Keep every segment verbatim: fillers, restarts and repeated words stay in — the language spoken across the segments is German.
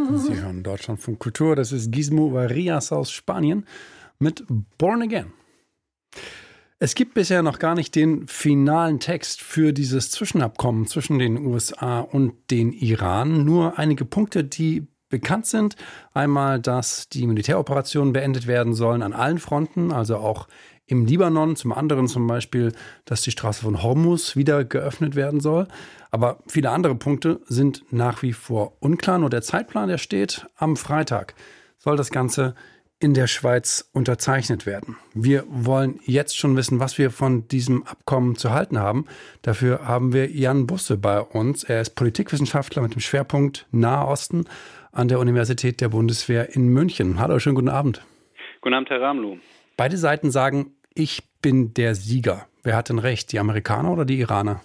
Sie hören Deutschlandfunk Kultur, das ist Gizmo Varias aus Spanien mit Born Again. Es gibt bisher noch gar nicht den finalen Text für dieses Zwischenabkommen zwischen den U S A und den Iran. Nur einige Punkte, die bekannt sind. Einmal, dass die Militäroperationen beendet werden sollen an allen Fronten, also auch im Libanon. Zum anderen zum Beispiel, dass die Straße von Hormuz wieder geöffnet werden soll. Aber viele andere Punkte sind nach wie vor unklar. Nur der Zeitplan, der steht, am Freitag soll das Ganze in der Schweiz unterzeichnet werden. Wir wollen jetzt schon wissen, was wir von diesem Abkommen zu halten haben. Dafür haben wir Jan Busse bei uns. Er ist Politikwissenschaftler mit dem Schwerpunkt Nahe Osten an der Universität der Bundeswehr in München. Hallo, schönen guten Abend. Guten Abend, Herr Ramlow. Beide Seiten sagen, ich bin der Sieger. Wer hat denn recht, die Amerikaner oder die Iraner?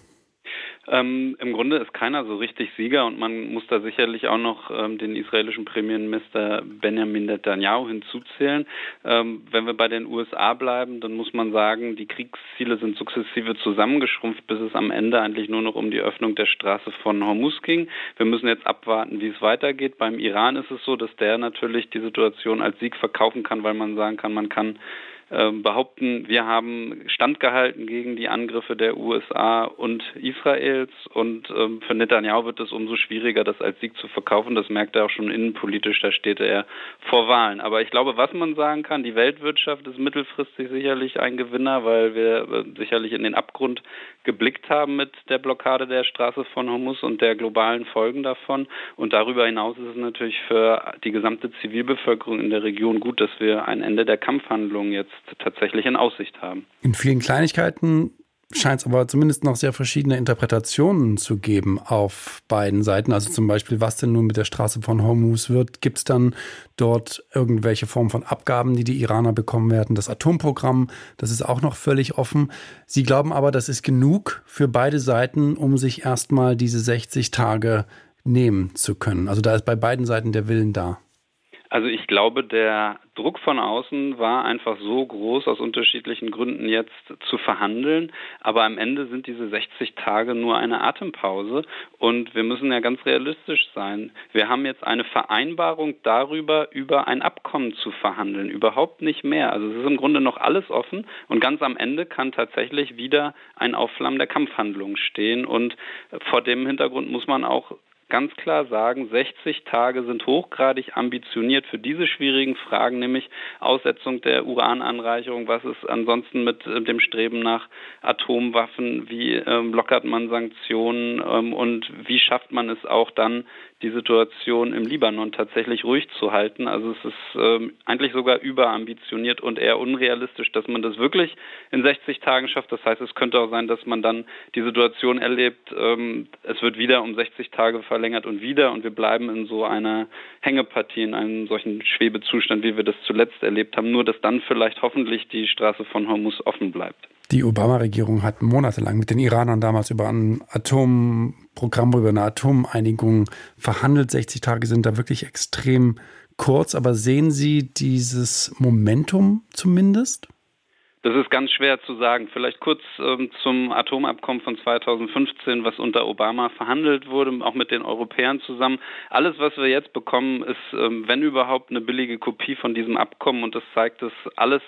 Ähm, Im Grunde ist keiner so richtig Sieger und man muss da sicherlich auch noch ähm, den israelischen Premierminister Benjamin Netanyahu hinzuzählen. Ähm, wenn wir bei den U S A bleiben, dann muss man sagen, die Kriegsziele sind sukzessive zusammengeschrumpft, bis es am Ende eigentlich nur noch um die Öffnung der Straße von Hormuz ging. Wir müssen jetzt abwarten, wie es weitergeht. Beim Iran ist es so, dass der natürlich die Situation als Sieg verkaufen kann, weil man sagen kann, man kann behaupten, wir haben standgehalten gegen die Angriffe der U S A und Israels und ähm, für Netanyahu wird es umso schwieriger, das als Sieg zu verkaufen. Das merkt er auch schon innenpolitisch, da steht er vor Wahlen. Aber ich glaube, was man sagen kann, die Weltwirtschaft ist mittelfristig sicherlich ein Gewinner, weil wir äh, sicherlich in den Abgrund geblickt haben mit der Blockade der Straße von Hormuz und der globalen Folgen davon. Und darüber hinaus ist es natürlich für die gesamte Zivilbevölkerung in der Region gut, dass wir ein Ende der Kampfhandlungen jetzt tatsächlich in Aussicht haben. In vielen Kleinigkeiten scheint es aber zumindest noch sehr verschiedene Interpretationen zu geben auf beiden Seiten. Also zum Beispiel, was denn nun mit der Straße von Hormuz wird. Gibt es dann dort irgendwelche Formen von Abgaben, die die Iraner bekommen werden? Das Atomprogramm, das ist auch noch völlig offen. Sie glauben aber, das ist genug für beide Seiten, um sich erstmal diese sechzig Tage nehmen zu können. Also da ist bei beiden Seiten der Willen da. Also ich glaube, der Druck von außen war einfach so groß, aus unterschiedlichen Gründen jetzt zu verhandeln. Aber am Ende sind diese sechzig Tage nur eine Atempause. Und wir müssen ja ganz realistisch sein. Wir haben jetzt eine Vereinbarung darüber, über ein Abkommen zu verhandeln. Überhaupt nicht mehr. Also es ist im Grunde noch alles offen. Und ganz am Ende kann tatsächlich wieder ein Aufflammen der Kampfhandlungen stehen. Und vor dem Hintergrund muss man auch ganz klar sagen, sechzig Tage sind hochgradig ambitioniert für diese schwierigen Fragen, nämlich Aussetzung der Urananreicherung, was ist ansonsten mit äh, dem Streben nach Atomwaffen, wie ähm, lockert man Sanktionen ähm, und wie schafft man es auch dann, die Situation im Libanon tatsächlich ruhig zu halten. Also es ist ähm, eigentlich sogar überambitioniert und eher unrealistisch, dass man das wirklich in sechzig Tagen schafft. Das heißt, es könnte auch sein, dass man dann die Situation erlebt, ähm, es wird wieder um sechzig Tage verlängert und wieder und wir bleiben in so einer Hängepartie, in einem solchen Schwebezustand, wie wir das zuletzt erlebt haben, nur dass dann vielleicht hoffentlich die Straße von Hormuz offen bleibt. Die Obama-Regierung hat monatelang mit den Iranern damals über ein Atomprogramm, über eine Atomeinigung verhandelt. sechzig Tage sind da wirklich extrem kurz. Aber sehen Sie dieses Momentum zumindest? Das ist ganz schwer zu sagen. Vielleicht kurz ähm, zum Atomabkommen von zweitausendfünfzehn, was unter Obama verhandelt wurde, auch mit den Europäern zusammen. Alles, was wir jetzt bekommen, ist, ähm, wenn überhaupt, eine billige Kopie von diesem Abkommen. Und das zeigt, dass alles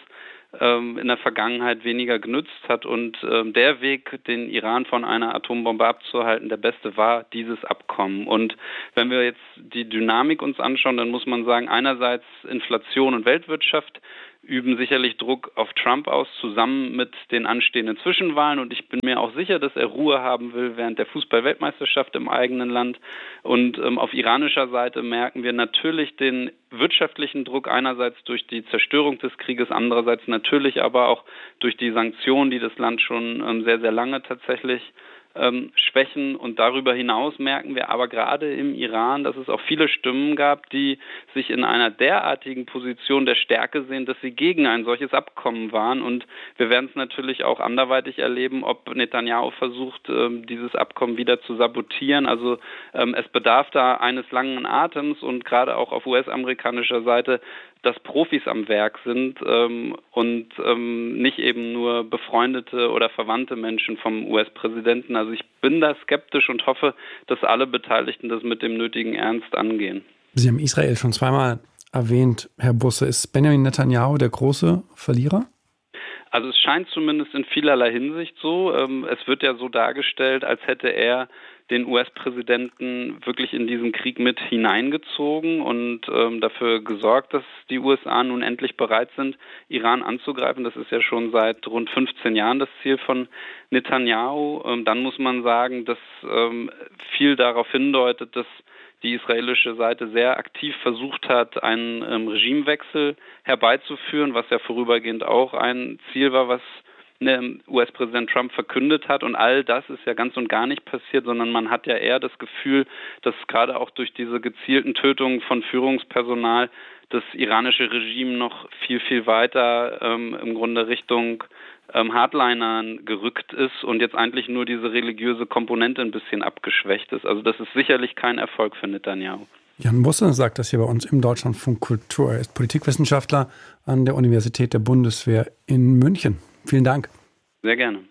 in der Vergangenheit weniger genützt hat und ähm, der Weg, den Iran von einer Atombombe abzuhalten, der beste war dieses Abkommen. Und wenn wir jetzt die Dynamik uns anschauen, dann muss man sagen, einerseits Inflation und Weltwirtschaft üben sicherlich Druck auf Trump aus, zusammen mit den anstehenden Zwischenwahlen. Und ich bin mir auch sicher, dass er Ruhe haben will während der Fußball-Weltmeisterschaft im eigenen Land. Und ähm, auf iranischer Seite merken wir natürlich den wirtschaftlichen Druck, einerseits durch die Zerstörung des Krieges, andererseits natürlich aber auch durch die Sanktionen, die das Land schon ähm, sehr, sehr lange tatsächlich ähm, schwächen. Und darüber hinaus merken wir aber gerade im Iran, dass es auch viele Stimmen gab, die sich in einer derartigen Position der Stärke sehen, dass sie gegen ein solches Abkommen waren. Und wir werden es natürlich auch anderweitig erleben, ob Netanyahu versucht, ähm, dieses Abkommen wieder zu sabotieren. Also ähm, es bedarf da eines langen Atems und gerade auch auf U S-amerikanischer Seite, dass Profis am Werk sind ähm, und ähm, nicht eben nur befreundete oder verwandte Menschen vom U S-Präsidenten. Also ich bin da skeptisch und hoffe, dass alle Beteiligten das mit dem nötigen Ernst angehen. Sie haben Israel schon zweimal erwähnt, Herr Busse. Ist Benjamin Netanyahu der große Verlierer? Also es scheint zumindest in vielerlei Hinsicht so. Es wird ja so dargestellt, als hätte er den U S-Präsidenten wirklich in diesen Krieg mit hineingezogen und ähm, dafür gesorgt, dass die U S A nun endlich bereit sind, Iran anzugreifen. Das ist ja schon seit rund fünfzehn Jahren das Ziel von Netanyahu. Ähm, dann muss man sagen, dass ähm, viel darauf hindeutet, dass die israelische Seite sehr aktiv versucht hat, einen ähm, Regimewechsel herbeizuführen, was ja vorübergehend auch ein Ziel war, was U S-Präsident Trump verkündet hat. Und all das ist ja ganz und gar nicht passiert, sondern man hat ja eher das Gefühl, dass gerade auch durch diese gezielten Tötungen von Führungspersonal das iranische Regime noch viel, viel weiter ähm, im Grunde Richtung ähm, Hardlinern gerückt ist und jetzt eigentlich nur diese religiöse Komponente ein bisschen abgeschwächt ist. Also das ist sicherlich kein Erfolg für Netanyahu. Jan Busse sagt das hier bei uns im Deutschlandfunk Kultur. Er ist Politikwissenschaftler an der Universität der Bundeswehr in München. Vielen Dank. Sehr gerne.